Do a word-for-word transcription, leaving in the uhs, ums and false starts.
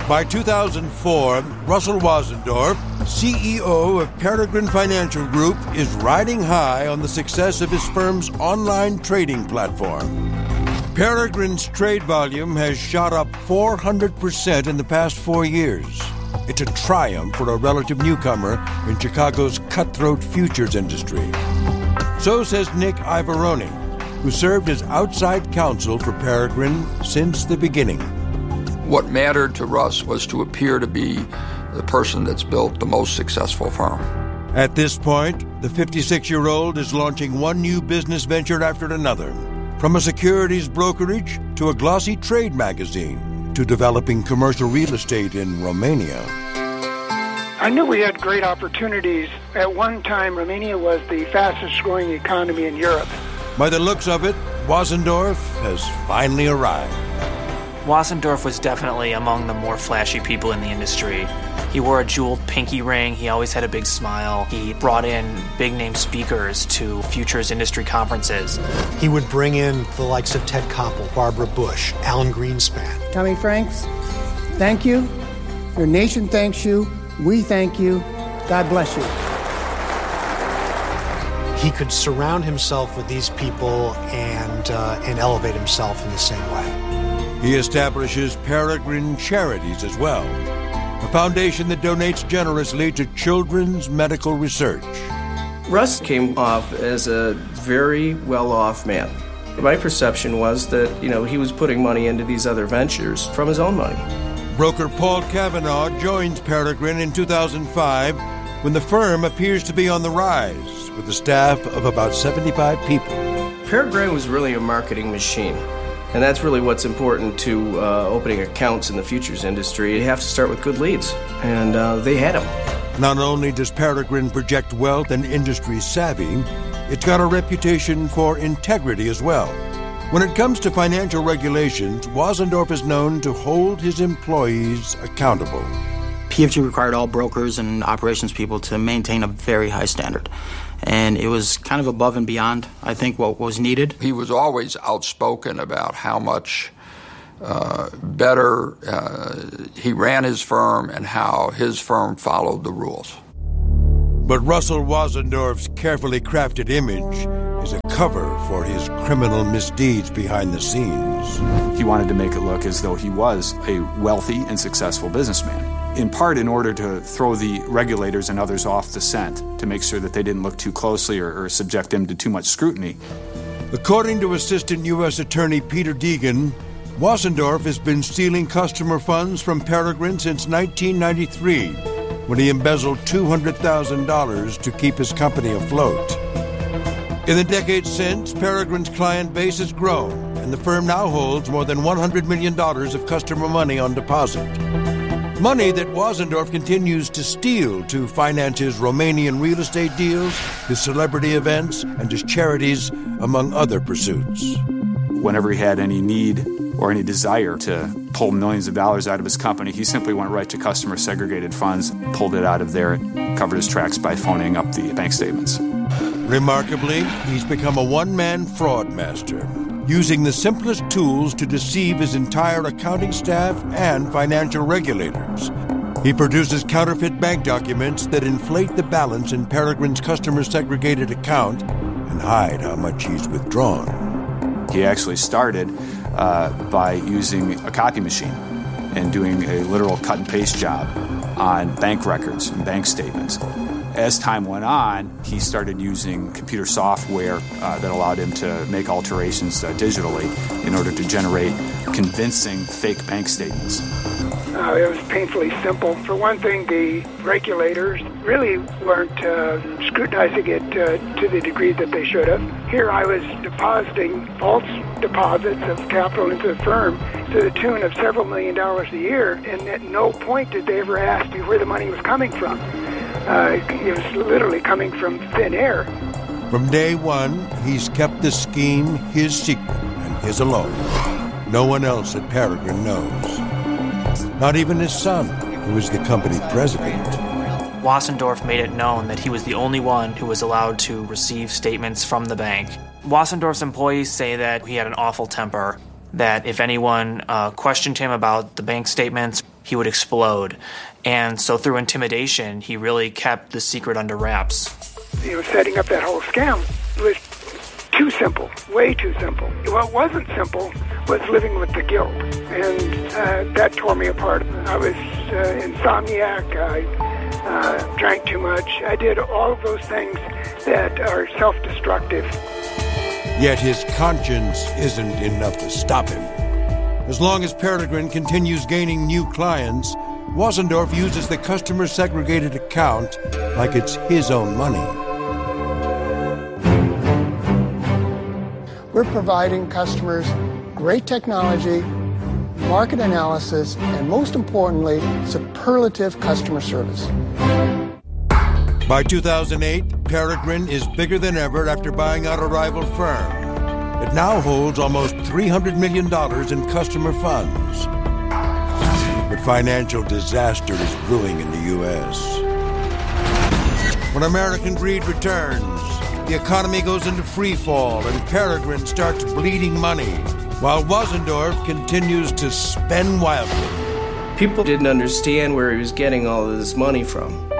By two thousand four, Russell Wasendorf, C E O of Peregrine Financial Group, is riding high on the success of his firm's online trading platform. Peregrine's trade volume has shot up four hundred percent in the past four years. It's a triumph for a relative newcomer in Chicago's cutthroat futures industry. So says Nick Ivaroni, who served as outside counsel for Peregrine since the beginning. What mattered to Russ was to appear to be the person that's built the most successful firm. At this point, the fifty-six-year-old is launching one new business venture after another, from a securities brokerage to a glossy trade magazine to developing commercial real estate in Romania. I knew we had great opportunities. At one time, Romania was the fastest-growing economy in Europe. By the looks of it, Wasendorf has finally arrived. Wasendorf was definitely among the more flashy people in the industry. He wore a jeweled pinky ring, he always had a big smile, he brought in big-name speakers to futures industry conferences. He would bring in the likes of Ted Koppel, Barbara Bush, Alan Greenspan. Tommy Franks, thank you. Your nation thanks you. We thank you. God bless you. He could surround himself with these people and uh, and elevate himself in the same way. He establishes Peregrine Charities as well, a foundation that donates generously to children's medical research. Russ came off as a very well-off man. My perception was that, you know, he was putting money into these other ventures from his own money. Broker Paul Kavanaugh joins Peregrine in two thousand five when the firm appears to be on the rise with a staff of about seventy-five people. Peregrine was really a marketing machine. And that's really what's important to uh, opening accounts in the futures industry. You have to start with good leads, and uh, they had them. Not only does Peregrine project wealth and industry savvy, it's got a reputation for integrity as well. When it comes to financial regulations, Wasendorf is known to hold his employees accountable. P F G required all brokers and operations people to maintain a very high standard. And it was kind of above and beyond, I think, what was needed. He was always outspoken about how much uh, better uh, he ran his firm and how his firm followed the rules. But Russell Wasendorf's carefully crafted image is a cover for his criminal misdeeds behind the scenes. He wanted to make it look as though he was a wealthy and successful businessman, in part in order to throw the regulators and others off the scent, to make sure that they didn't look too closely or, or subject him to too much scrutiny. According to Assistant U S Attorney Peter Deegan, Wasendorf has been stealing customer funds from Peregrine since nineteen ninety-three, when he embezzled two hundred thousand dollars to keep his company afloat. In the decades since, Peregrine's client base has grown, and the firm now holds more than one hundred million dollars of customer money on deposit. Money that Wasendorf continues to steal to finance his Romanian real estate deals, his celebrity events, and his charities, among other pursuits. Whenever he had any need or any desire to pull millions of dollars out of his company, he simply went right to customer segregated funds, pulled it out of there, and covered his tracks by phoning up the bank statements. Remarkably, he's become a one-man fraud master, using the simplest tools to deceive his entire accounting staff and financial regulators. He produces counterfeit bank documents that inflate the balance in Peregrine's customer segregated account and hide how much he's withdrawn. He actually started uh, by using a copy machine and doing a literal cut and paste job on bank records and bank statements. As time went on, he started using computer software uh, that allowed him to make alterations uh, digitally in order to generate convincing fake bank statements. Uh, it was painfully simple. For one thing, the regulators really weren't uh, scrutinizing it uh, to the degree that they should have. Here I was depositing false deposits of capital into the firm to the tune of several million dollars a year, and at no point did they ever ask me where the money was coming from. Uh, it was literally coming from thin air. From day one, he's kept the scheme his secret and his alone. No one else at Peregrine knows. Not even his son, who is the company president. Wasendorf made it known that he was the only one who was allowed to receive statements from the bank. Wasendorf's employees say that he had an awful temper. that if anyone uh, questioned him about the bank statements, he would explode. And so through intimidation, he really kept the secret under wraps. You know, setting up that whole scam was too simple, way too simple. What wasn't simple was living with the guilt, and uh, that tore me apart. I was uh, insomniac, I uh, drank too much, I did all of those things that are self-destructive. Yet his conscience isn't enough to stop him. As long as Peregrine continues gaining new clients, Wasendorf uses the customer-segregated account like it's his own money. We're providing customers great technology, market analysis, and most importantly, superlative customer service. By two thousand eight, Peregrine is bigger than ever after buying out a rival firm. It now holds almost three hundred million dollars in customer funds. But financial disaster is brewing in the U S. When American greed returns, the economy goes into free fall and Peregrine starts bleeding money, while Wasendorf continues to spend wildly. People didn't understand where he was getting all of this money from.